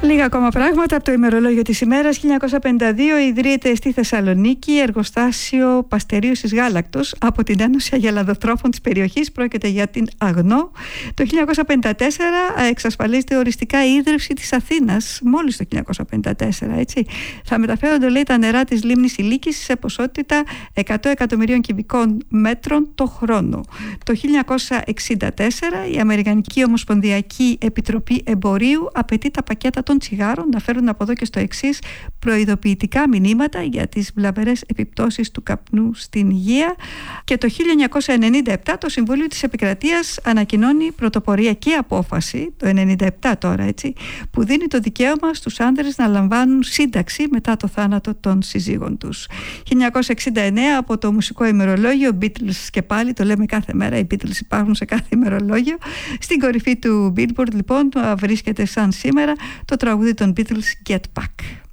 Λίγα ακόμα πράγματα από το ημερολόγιο της ημέρας. 1952 ιδρύεται στη Θεσσαλονίκη εργοστάσιο παστερίωσης γάλακτος από την Ένωση Αγελαδοτρόφων της περιοχής. Πρόκειται για την Αγνό. Το 1954 εξασφαλίζεται οριστικά η ίδρυυση της Αθήνας. Μόλις το 1954, έτσι. Θα μεταφέρονται, λέει, τα νερά της λίμνης Ηλίκης σε ποσότητα 100 εκατομμυρίων κυβικών μέτρων το χρόνο. Το 1964 η Αμερικανική Ομοσπονδιακή Επιτροπή Εμπορίου απαιτεί τα πακέτα των τσιγάρων να φέρουν από εδώ και στο εξής προειδοποιητικά μηνύματα για τις βλαβερές επιπτώσεις του καπνού στην υγεία. Και το 1997 το Συμβούλιο της Επικρατείας ανακοινώνει πρωτοποριακή απόφαση, το 1997 τώρα, έτσι, που δίνει το δικαίωμα στους άνδρες να λαμβάνουν σύνταξη μετά το θάνατο των συζύγων τους. 1969 από το μουσικό ημερολόγιο Beatles, και πάλι το λέμε κάθε μέρα, οι Beatles υπάρχουν σε κάθε ημερολόγιο. Στην κορυφή του Billboard, λοιπόν, βρίσκεται σαν σήμερα το τραγούδι των Beatles Get Back.